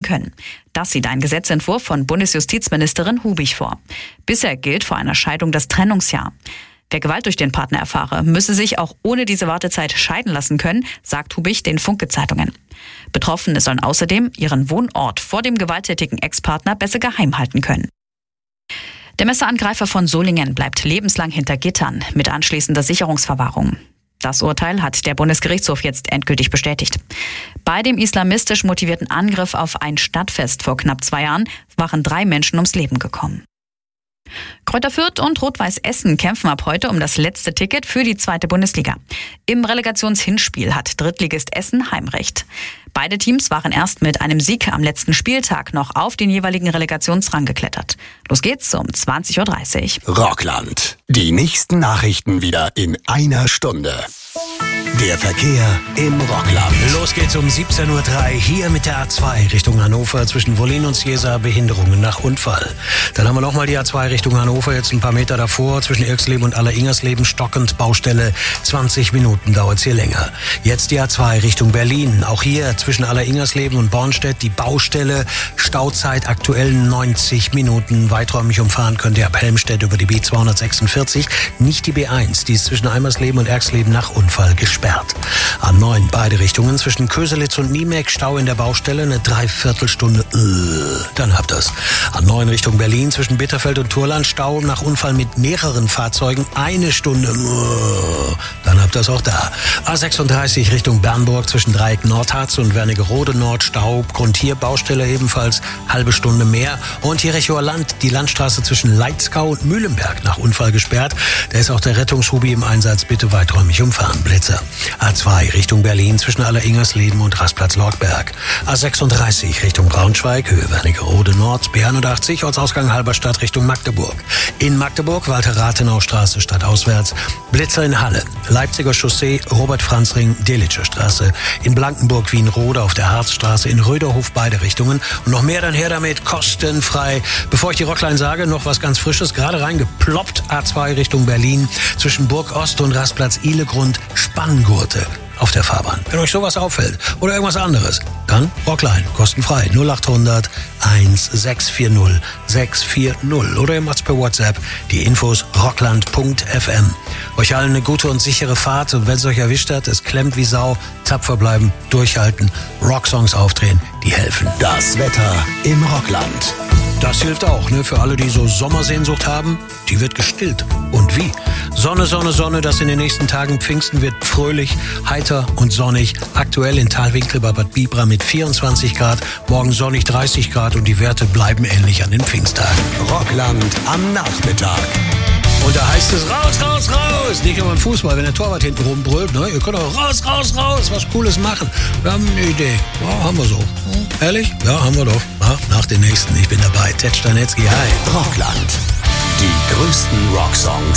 können. Das sieht ein Gesetzentwurf von Bundesjustizministerin Hubig vor. Bisher gilt vor einer Scheidung das Trennungsjahr. Wer Gewalt durch den Partner erfahre, müsse sich auch ohne diese Wartezeit scheiden lassen können, sagt Hubig den Funke-Zeitungen. Betroffene sollen außerdem ihren Wohnort vor dem gewalttätigen Ex-Partner besser geheim halten können. Der Messerangreifer von Solingen bleibt lebenslang hinter Gittern mit anschließender Sicherungsverwahrung. Das Urteil hat der Bundesgerichtshof jetzt endgültig bestätigt. Bei dem islamistisch motivierten Angriff auf ein Stadtfest vor knapp 2 Jahren waren 3 Menschen ums Leben gekommen. Kräuter Fürth und Rot-Weiß Essen kämpfen ab heute um das letzte Ticket für die 2. Bundesliga. Im Relegationshinspiel hat Drittligist Essen Heimrecht. Beide Teams waren erst mit einem Sieg am letzten Spieltag noch auf den jeweiligen Relegationsrang geklettert. Los geht's um 20.30 Uhr. Rockland. Die nächsten Nachrichten wieder in einer Stunde. Der Verkehr im Rockland. Los geht's um 17.03 Uhr hier mit der A2 Richtung Hannover zwischen Wollin und Ciesa, Behinderungen nach Unfall. Dann haben wir nochmal die A2 Richtung Hannover, jetzt ein paar Meter davor, zwischen Irksleben und Alleringersleben, stockend, Baustelle, 20 Minuten dauert's hier länger. Jetzt die A2 Richtung Berlin, auch hier zwischen Alleringersleben und Bornstedt, die Baustelle, Stauzeit aktuell 90 Minuten, weiträumig umfahren könnt ihr ab Helmstedt über die B246, nicht die B1, die ist zwischen Eimersleben und Erksleben nach Unfall gesperrt. A9 beide Richtungen zwischen Köselitz und Niemek, Stau in der Baustelle, eine Dreiviertelstunde. Dann habt ihr's. A9 Richtung Berlin zwischen Bitterfeld und Turland, Stau nach Unfall mit mehreren Fahrzeugen, 1 Stunde. Dann habt ihr's auch da. A36 Richtung Bernburg zwischen Dreieck Nordharz und Wernigerode Nord, Stau, Grund hier, Baustelle ebenfalls, halbe Stunde mehr. Und hier Rechower Land, die Landstraße zwischen Leitzkau und Mühlenberg nach Unfall gesperrt. Da ist auch der Rettungshubi im Einsatz, bitte weiträumig umfahren, Blitzer. A2 Richtung Berlin zwischen Alleringersleben und Rastplatz-Lorgberg. A36 Richtung Braunschweig, Höhe Wernigerode Nord, B81, Ortsausgang Halberstadt Richtung Magdeburg. In Magdeburg, Walter-Rathenau-Straße stadtauswärts, Blitzer in Halle, Leipziger Chaussee, Robert-Franz-Ring, Delitscher Straße. In Blankenburg, Wien-Rode auf der Harzstraße, in Röderhof beide Richtungen. Und noch mehr dann her damit, kostenfrei. Bevor ich die Rockline sage, noch was ganz Frisches, gerade reingeploppt, A2 Richtung Berlin, zwischen Burg Ost und Rastplatz Ihlegrund, Spanngurte auf der Fahrbahn. Wenn euch sowas auffällt oder irgendwas anderes, dann Rockline, kostenfrei, 0800 1640 640 oder ihr macht's per WhatsApp, die Infos rockland.fm. Euch allen eine gute und sichere Fahrt und wenn es euch erwischt hat, es klemmt wie Sau, tapfer bleiben, durchhalten, Rocksongs aufdrehen, die helfen. Das Wetter im Rockland. Das hilft auch, ne? Für alle, die so Sommersehnsucht haben, die wird gestillt. Und wie? Sonne, Sonne, Sonne, das in den nächsten Tagen. Pfingsten wird fröhlich, heiter und sonnig. Aktuell in Thalwinkel bei Bad Bibra mit 24 Grad, morgen sonnig 30 Grad und die Werte bleiben ähnlich an den Pfingsttagen. Rockland am Nachmittag. Und da heißt es raus, raus, raus. Nicht nur beim Fußball, wenn der Torwart hinten rumbrüllt. Ne? Ihr könnt auch raus, raus, raus, was Cooles machen. Wir haben eine Idee. Ja, haben wir so. Ehrlich? Ja, haben wir doch. Ja, nach den nächsten. Ich bin dabei. Ted Stanetzky, hi. Rockland. Die größten Rocksongs